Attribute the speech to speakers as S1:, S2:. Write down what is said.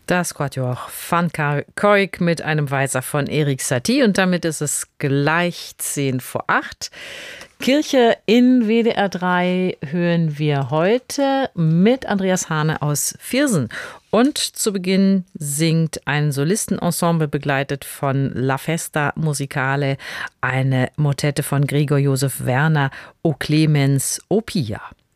S1: Das Quatuor van Kuijk mit einem Weiser von Erik Satie und damit ist es gleich 7:10. Kirche in WDR 3 hören wir heute mit Andreas Hane aus Viersen. Und zu Beginn singt ein Solistenensemble begleitet von La Festa Musicale eine Motette von Gregor Josef Werner, O Clemens, O Pia.